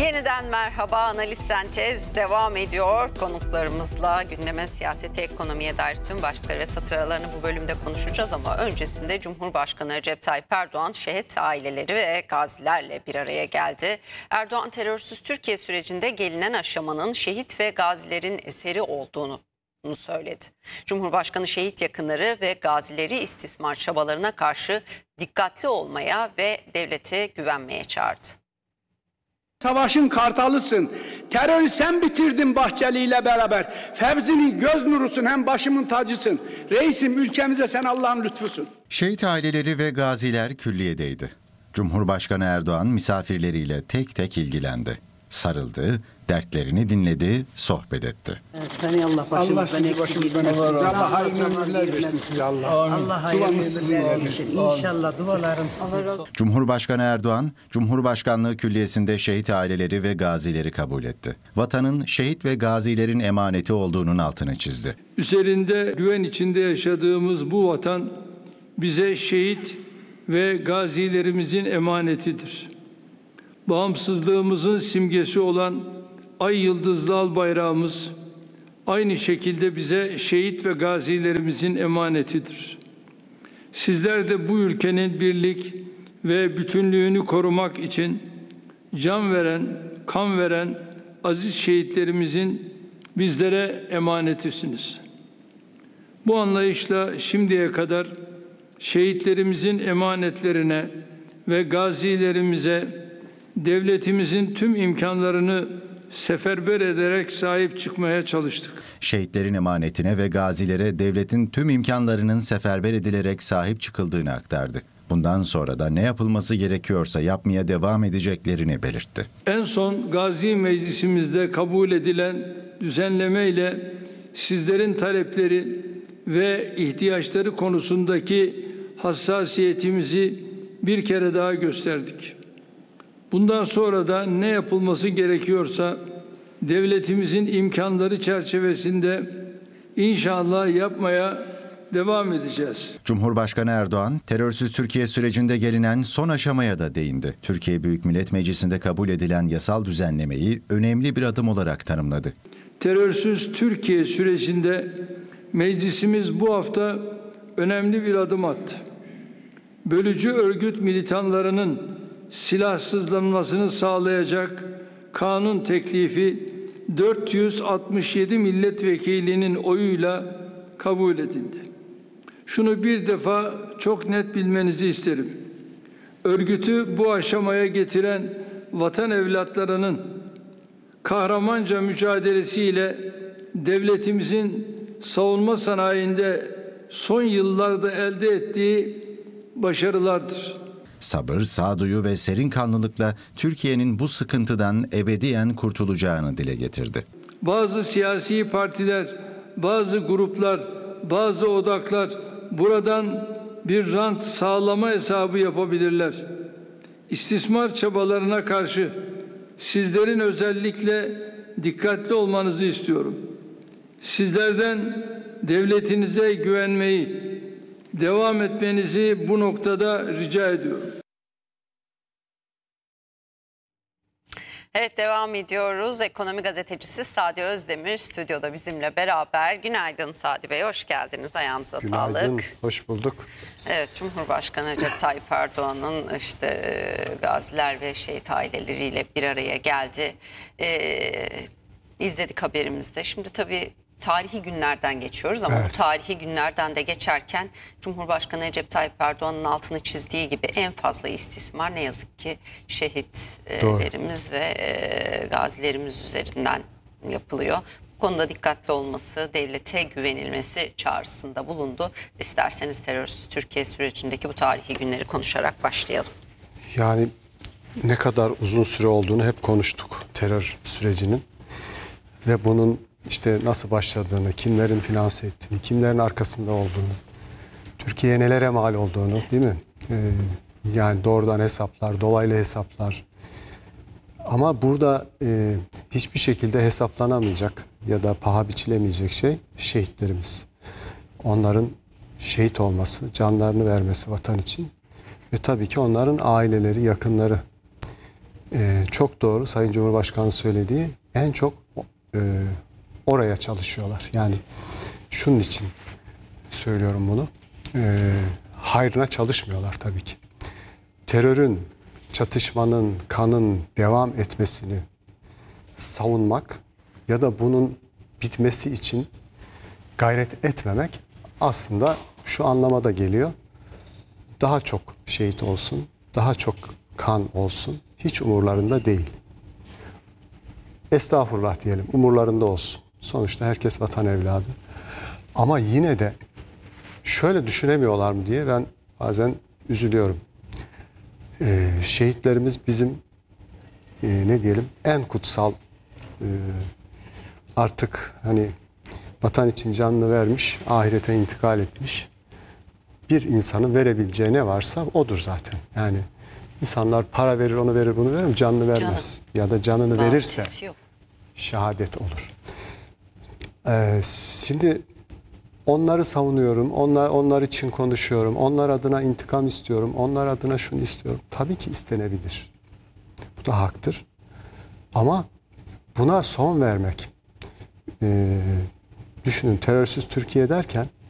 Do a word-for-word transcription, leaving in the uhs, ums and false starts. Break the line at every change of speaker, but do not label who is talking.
Yeniden merhaba, Analiz Sentez devam ediyor. Konuklarımızla gündeme, siyasete, ekonomiye dair tüm başlıkları ve satır aralarını bu bölümde konuşacağız. Ama öncesinde Cumhurbaşkanı Recep Tayyip Erdoğan şehit aileleri ve gazilerle bir araya geldi. Erdoğan, terörsüz Türkiye sürecinde gelinen aşamanın şehit ve gazilerin eseri olduğunu söyledi. Cumhurbaşkanı şehit yakınları ve gazileri istismar çabalarına karşı dikkatli olmaya ve devlete güvenmeye çağırdı.
Savaşın kartalısın. Terörü sen bitirdin Bahçeli ile beraber. Fevzi'nin göz nurusun, hem başımın tacısın. Reisim, ülkemize sen Allah'ın lütfusun.
Şehit aileleri ve gaziler külliyedeydi. Cumhurbaşkanı Erdoğan misafirleriyle tek tek ilgilendi. Sarıldı, dertlerini dinledi, sohbet etti.
Evet, seni Allah başımızdan
Allah sizi başımızdan etsin. Allah hayırlı ömürler versin size Allah.
Allah hayırlı ömürler versin. İnşallah dualarım size.
Cumhurbaşkanı Erdoğan, Cumhurbaşkanlığı Külliyesi'nde şehit aileleri ve gazileri kabul etti. Vatanın şehit ve gazilerin emaneti olduğunun altını çizdi.
Üzerinde güven içinde yaşadığımız bu vatan bize şehit ve gazilerimizin emanetidir. Bağımsızlığımızın simgesi olan ay yıldızlı al bayrağımız aynı şekilde bize şehit ve gazilerimizin emanetidir. Sizler de bu ülkenin birlik ve bütünlüğünü korumak için can veren, kan veren aziz şehitlerimizin bizlere emanetisiniz. Bu anlayışla şimdiye kadar şehitlerimizin emanetlerine ve gazilerimize devletimizin tüm imkanlarını seferber ederek sahip çıkmaya çalıştık.
Şehitlerin emanetine ve gazilere devletin tüm imkanlarının seferber edilerek sahip çıkıldığını aktardı. Bundan sonra da ne yapılması gerekiyorsa yapmaya devam edeceklerini belirtti.
En son Gazi Meclisimizde kabul edilen düzenleme ile sizlerin talepleri ve ihtiyaçları konusundaki hassasiyetimizi bir kere daha gösterdik. Bundan sonra da ne yapılması gerekiyorsa devletimizin imkanları çerçevesinde inşallah yapmaya devam edeceğiz.
Cumhurbaşkanı Erdoğan, terörsüz Türkiye sürecinde gelinen son aşamaya da değindi. Türkiye Büyük Millet Meclisi'nde kabul edilen yasal düzenlemeyi önemli bir adım olarak tanımladı.
Terörsüz Türkiye sürecinde meclisimiz bu hafta önemli bir adım attı. Bölücü örgüt militanlarının silahsızlanmasını sağlayacak kanun teklifi dört yüz altmış yedi milletvekilinin oyuyla kabul edildi. Şunu bir defa çok net bilmenizi isterim. Örgütü bu aşamaya getiren vatan evlatlarının kahramanca mücadelesiyle devletimizin savunma sanayinde son yıllarda elde ettiği başarılardır.
Sabır, sağduyu ve serin kanlılıkla Türkiye'nin bu sıkıntıdan ebediyen kurtulacağını dile getirdi.
Bazı siyasi partiler, bazı gruplar, bazı odaklar buradan bir rant sağlama hesabı yapabilirler. İstismar çabalarına karşı sizlerin özellikle dikkatli olmanızı istiyorum. Sizlerden devletinize güvenmeyi, devam etmenizi bu noktada rica ediyorum.
Evet, devam ediyoruz. Ekonomi gazetecisi Sadi Özdemir stüdyoda bizimle beraber. Günaydın Sadi Bey, hoş geldiniz. Ayağınıza
Günaydın,
sağlık.
hoş bulduk.
Evet, Cumhurbaşkanı Recep Tayyip Erdoğan'ın işte gaziler ve şehit aileleriyle bir araya geldi. Ee, izledik haberimizde. Şimdi tabii tarihi günlerden geçiyoruz ama evet, bu tarihi günlerden de geçerken Cumhurbaşkanı Recep Tayyip Erdoğan'ın altını çizdiği gibi en fazla istismar ne yazık ki şehitlerimiz ve e, gazilerimiz üzerinden yapılıyor. Bu konuda dikkatli olması, devlete güvenilmesi çağrısında bulundu. İsterseniz terörsüz Türkiye sürecindeki bu tarihi günleri konuşarak başlayalım.
Yani ne kadar uzun süre olduğunu hep konuştuk terör sürecinin ve bunun İşte nasıl başladığını, kimlerin finanse ettiğini, kimlerin arkasında olduğunu, Türkiye'ye nelere mal olduğunu, değil mi? Ee, yani doğrudan hesaplar, dolaylı hesaplar. Ama burada e, hiçbir şekilde hesaplanamayacak ya da paha biçilemeyecek şey şehitlerimiz. Onların şehit olması, canlarını vermesi vatan için ve tabii ki onların aileleri, yakınları. Ee, çok doğru Sayın Cumhurbaşkanı söylediği, en çok e, oraya çalışıyorlar. Yani şunun için söylüyorum bunu. Ee, hayrına çalışmıyorlar tabii ki. Terörün, çatışmanın, kanın devam etmesini savunmak ya da bunun bitmesi için gayret etmemek aslında şu anlama da geliyor. Daha çok şehit olsun, daha çok kan olsun, hiç umurlarında değil. Estağfurullah diyelim, umurlarında olsun. Sonuçta herkes vatan evladı. Ama yine de şöyle düşünemiyorlar mı diye ben bazen üzülüyorum. Ee, şehitlerimiz bizim e, ne diyelim en kutsal e, artık hani vatan için canını vermiş, ahirete intikal etmiş bir insanın verebileceği ne varsa odur zaten. Yani insanlar para verir, onu verir, bunu verir, canını vermez.
Canım.
Ya da canını
Daha
verirse
ötesi yok.
şehadet olur. Ee, şimdi onları savunuyorum, onlar, onlar için konuşuyorum, onlar adına intikam istiyorum, onlar adına şunu istiyorum. Tabii ki istenebilir. Bu da haktır. Ama buna son vermek, ee, düşünün terörsüz Türkiye derken